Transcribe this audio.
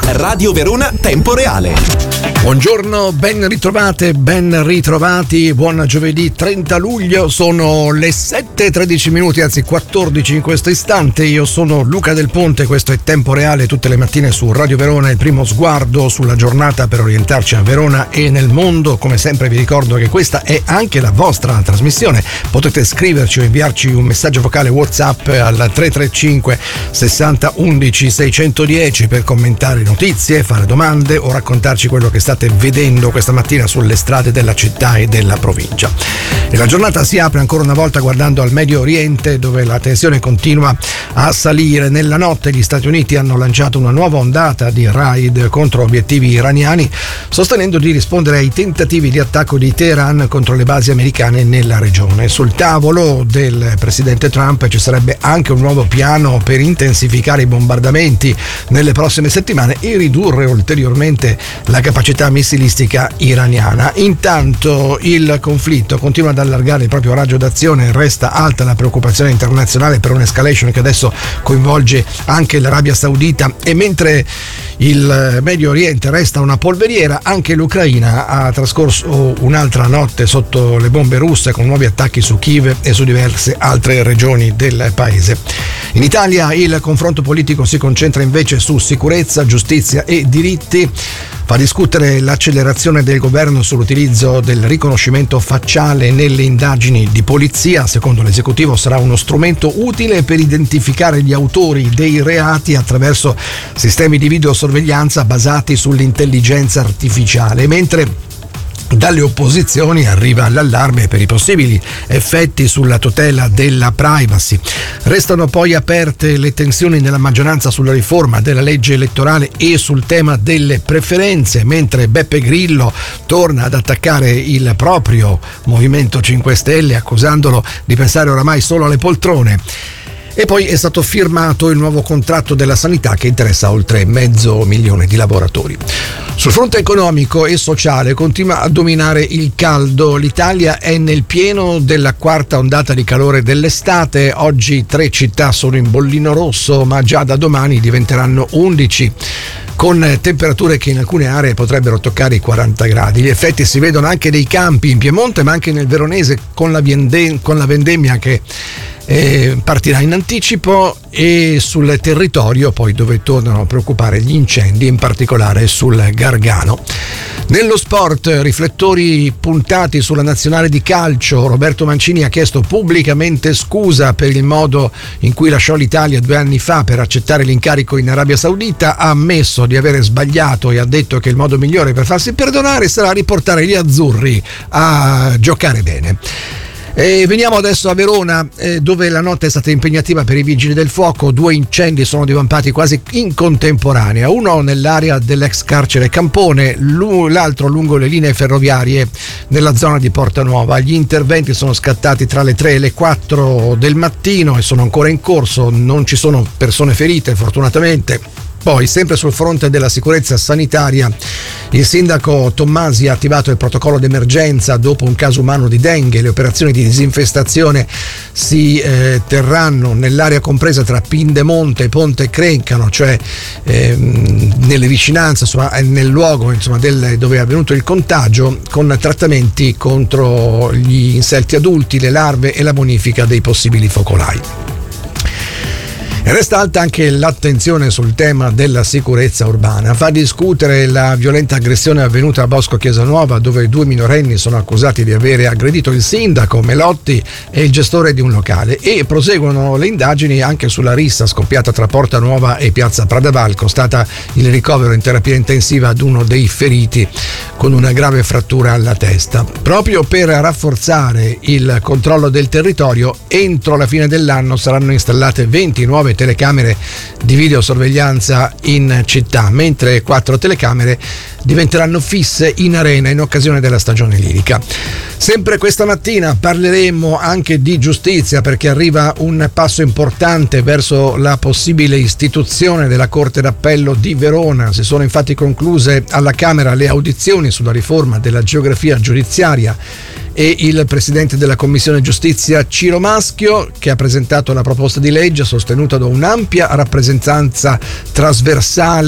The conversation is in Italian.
Radio Verona Tempo Reale. Buongiorno, ben ritrovate, ben ritrovati, buon giovedì 30 luglio, sono le 7:13 minuti, anzi 14 in questo istante. Io sono Luca Del Ponte, questo è Tempo Reale, tutte le mattine su Radio Verona, il primo sguardo sulla giornata per orientarci a Verona e nel mondo. Come sempre vi ricordo che questa è anche la vostra trasmissione, potete scriverci o inviarci un messaggio vocale WhatsApp al 335 60 11 610 per commentare notizie, fare domande o raccontarci quello che state vedendo questa mattina sulle strade della città e della provincia. E la giornata si apre ancora una volta guardando al Medio Oriente, dove la tensione continua a salire. Nella notte gli Stati Uniti hanno lanciato una nuova ondata di raid contro obiettivi iraniani, sostenendo di rispondere ai tentativi di attacco di Teheran contro le basi americane nella regione. Sul tavolo del presidente Trump ci sarebbe anche un nuovo piano per intensificare i bombardamenti nelle prossime settimane e ridurre ulteriormente la capacità missilistica iraniana. Intanto il conflitto continua ad allargare il proprio raggio d'azione, resta alta la preoccupazione internazionale per un'escalation che adesso coinvolge anche l'Arabia Saudita, e mentre il Medio Oriente resta una polveriera, anche l'Ucraina ha trascorso un'altra notte sotto le bombe russe con nuovi attacchi su Kiev e su diverse altre regioni del paese. In Italia il confronto politico si concentra invece su sicurezza, giustizia e diritti. Fa discutere l'accelerazione del governo sull'utilizzo del riconoscimento facciale nelle indagini di polizia. Secondo l'esecutivo sarà uno strumento utile per identificare gli autori dei reati attraverso sistemi di videosorveglianza basati sull'intelligenza artificiale, mentre dalle opposizioni arriva l'allarme per i possibili effetti sulla tutela della privacy. Restano poi aperte le tensioni nella maggioranza sulla riforma della legge elettorale e sul tema delle preferenze, mentre Beppe Grillo torna ad attaccare il proprio Movimento 5 Stelle, accusandolo di pensare oramai solo alle poltrone. E poi è stato firmato il nuovo contratto della sanità che interessa oltre 500.000 di lavoratori. Sul fronte economico e sociale continua a dominare il caldo. L'Italia è nel pieno della quarta ondata di calore dell'estate. Oggi 3 città sono in bollino rosso, ma già da domani diventeranno 11. Con temperature che in alcune aree potrebbero toccare i 40 gradi. Gli effetti si vedono anche nei campi in Piemonte, ma anche nel Veronese con la vendemmia che partirà in anticipo, e sul territorio poi dove tornano a preoccupare gli incendi, in particolare sul Gargano. Nello sport, riflettori puntati sulla nazionale di calcio. Roberto Mancini ha chiesto pubblicamente scusa per il modo in cui lasciò l'Italia 2 anni fa per accettare l'incarico in Arabia Saudita, ha ammesso di avere sbagliato e ha detto che il modo migliore per farsi perdonare sarà riportare gli azzurri a giocare bene. E veniamo adesso a Verona, dove la notte è stata impegnativa per i vigili del fuoco. 2 incendi sono divampati quasi in contemporanea, uno nell'area dell'ex carcere Campone, l'altro lungo le linee ferroviarie nella zona di Porta Nuova. Gli interventi sono scattati tra le 3 e le 4 del mattino e sono ancora in corso, non ci sono persone ferite fortunatamente. Poi, sempre sul fronte della sicurezza sanitaria, il sindaco Tommasi ha attivato il protocollo d'emergenza dopo un caso umano di dengue. Le operazioni di disinfestazione si terranno nell'area compresa tra Pindemonte e Ponte Crencano, cioè nelle vicinanze, insomma, nel luogo dove è avvenuto il contagio, con trattamenti contro gli insetti adulti, le larve e la bonifica dei possibili focolai. Resta alta anche l'attenzione sul tema della sicurezza urbana. Fa discutere la violenta aggressione avvenuta a Bosco Chiesa-Nuova, dove 2 minorenni sono accusati di avere aggredito il sindaco Melotti e il gestore di un locale, e proseguono le indagini anche sulla rissa scoppiata tra Porta Nuova e Piazza Pradaval, costata il ricovero in terapia intensiva ad uno dei feriti con una grave frattura alla testa. Proprio per rafforzare il controllo del territorio, entro la fine dell'anno saranno installate 20 nuove telecamere di videosorveglianza in città, mentre 4 telecamere diventeranno fisse in arena in occasione della stagione lirica. Sempre questa mattina parleremo anche di giustizia, perché arriva un passo importante verso la possibile istituzione della Corte d'Appello di Verona. Si sono infatti concluse alla Camera le audizioni sulla riforma della geografia giudiziaria e il presidente della Commissione Giustizia Ciro Maschio, che ha presentato la proposta di legge sostenuta da un'ampia rappresentanza trasversale